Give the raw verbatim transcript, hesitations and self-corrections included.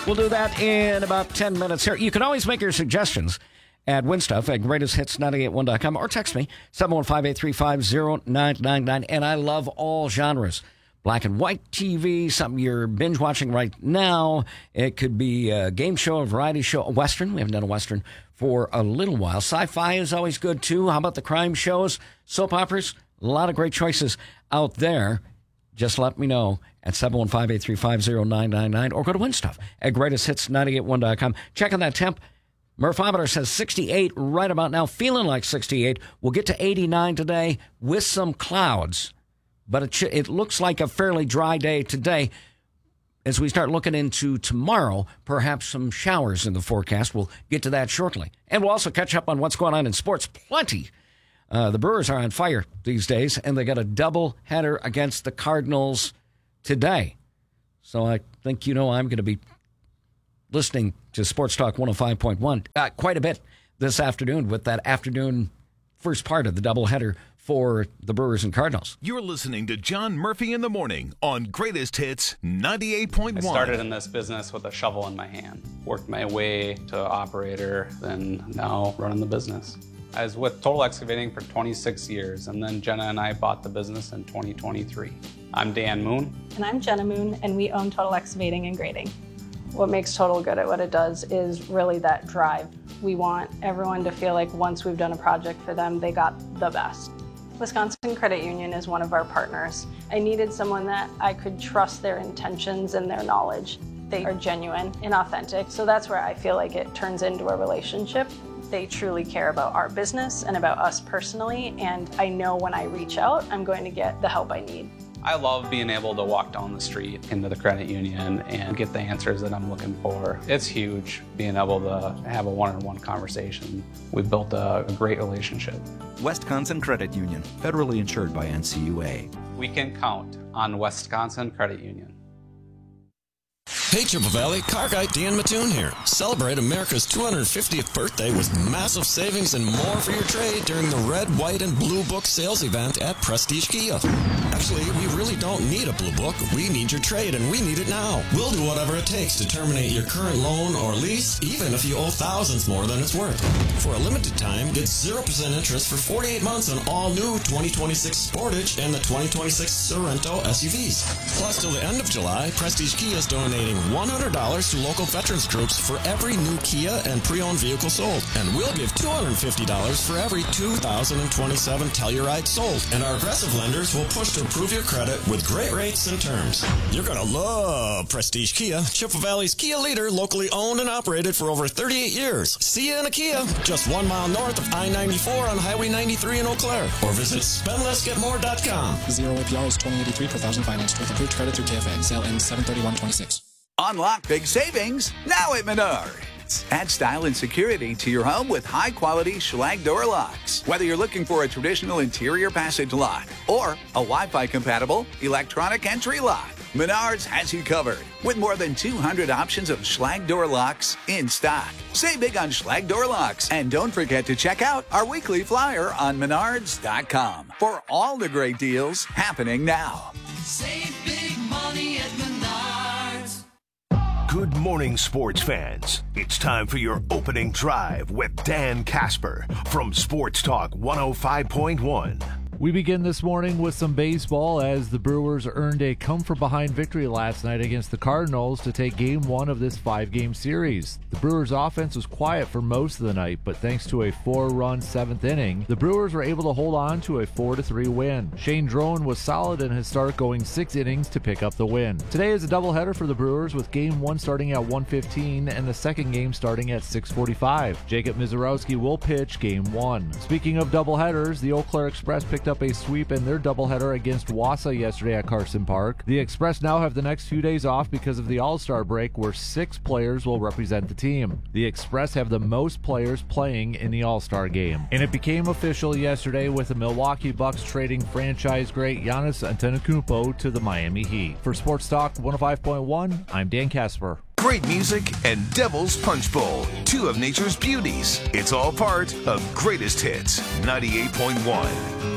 We'll do that in about ten minutes here. You can always make your suggestions at winstuff at greatest hits nine eight one dot com or text me, seven one five, eight three five, zero nine nine nine. And I love all genres. Black and white T V, something you're binge watching right now. It could be a game show, a variety show, a Western. We haven't done a Western for a little while. Sci-fi is always good, too. How about the crime shows, soap operas? A lot of great choices out there. Just let me know at seven one five, eight three five, zero nine nine nine or go to winstuff at greatest hits nine eight one dot com. Check on that temp. Murphometer says sixty-eight right about now, feeling like sixty-eight. We'll get to eighty-nine today with some clouds. But it, sh- it looks like a fairly dry day today. As we start looking into tomorrow, perhaps some showers in the forecast. We'll get to that shortly. And we'll also catch up on what's going on in sports. Plenty. Uh, the Brewers are on fire these days, and they got a double header against the Cardinals today. So I think, you know, I'm going to be listening to Sports Talk one oh five point one uh, quite a bit this afternoon with that afternoon first part of the doubleheader for the Brewers and Cardinals. You're listening to John Murphy in the Morning on Greatest Hits ninety-eight point one. I started in this business with a shovel in my hand, worked my way to operator, then now running the business. I was with Total Excavating for twenty-six years, and then Jenna and I bought the business in twenty twenty-three. I'm Dan Moon. And I'm Jenna Moon, and we own Total Excavating and Grading. What makes Total good at what it does is really that drive. We want everyone to feel like once we've done a project for them, they got the best. Wisconsin Credit Union is one of our partners. I needed someone that I could trust their intentions and their knowledge. They are genuine and authentic, so that's where I feel like it turns into a relationship. They truly care about our business and about us personally, and I know when I reach out, I'm going to get the help I need. I love being able to walk down the street into the credit union and get the answers that I'm looking for. It's huge being able to have a one-on-one conversation. We've built a, a great relationship. Wisconsin Credit Union, federally insured by N C U A. We can count on Wisconsin Credit Union. Hey, Chippewa Valley, car guy Dan Mattoon here. Celebrate America's two hundred fiftieth birthday with massive savings and more for your trade during the Red, White, and Blue Book sales event at Prestige Kia. Actually, we really don't need a Blue Book. We need your trade, and we need it now. We'll do whatever it takes to terminate your current loan or lease, even if you owe thousands more than it's worth. For a limited time, get zero percent interest for forty-eight months on all new twenty twenty-six Sportage and the twenty twenty-six Sorento S U Vs. Plus, till the end of July, Prestige Kia is donating one hundred dollars to local veterans groups for every new Kia and pre-owned vehicle sold. And we'll give two hundred fifty dollars for every two thousand twenty-seven Telluride sold. And our aggressive lenders will push to improve your credit with great rates and terms. You're going to love Prestige Kia, Chippewa Valley's Kia leader, locally owned and operated for over thirty-eight years. See you in a Kia, just one mile north of I ninety-four on Highway ninety-three in Eau Claire. Or visit spend less get more dot com. Zero A P R is twenty eighty-three per thousand financed with approved credit through K F A. Sale ends seven thirty-one twenty-six. Unlock big savings now at Menards. Add style and security to your home with high-quality Schlage door locks. Whether you're looking for a traditional interior passage lock or a Wi-Fi compatible electronic entry lock, Menards has you covered with more than two hundred options of Schlage door locks in stock. Save big on Schlage door locks, and don't forget to check out our weekly flyer on menards dot com for all the great deals happening now. Save big money at Menards. Good morning, sports fans. It's time for your opening drive with Dan Casper from Sports Talk one oh five point one. We begin this morning with some baseball as the Brewers earned a come-from-behind victory last night against the Cardinals to take game one of this five-game series. The Brewers' offense was quiet for most of the night, but thanks to a four-run seventh inning, the Brewers were able to hold on to a four to three win. Shane Drone was solid in his start, going six innings to pick up the win. Today is a doubleheader for the Brewers, with game one starting at one fifteen and the second game starting at six forty-five. Jacob Mizorowski will pitch game one. Speaking of doubleheaders, the Eau Claire Express picked up a sweep in their doubleheader against Wausau yesterday at Carson Park. The Express now have the next few days off because of the All-Star break, where six players will represent the team. The Express have the most players playing in the All-Star game. And it became official yesterday with the Milwaukee Bucks trading franchise great Giannis Antetokounmpo to the Miami Heat. For Sports Talk one oh five point one, I'm Dan Casper. Great music and Devil's Punch Bowl, two of nature's beauties. It's all part of Greatest Hits ninety-eight point one.